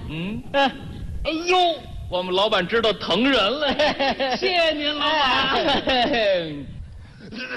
嗯， 哎呦， 我们老板知道疼人了。 谢谢您，老板。